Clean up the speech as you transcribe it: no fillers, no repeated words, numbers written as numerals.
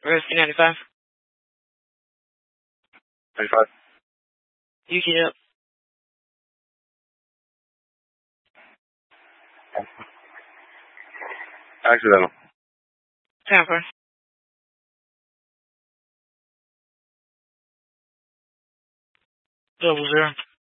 Rescue 95. 95. UT up. Accidental. Tampa. Double 0.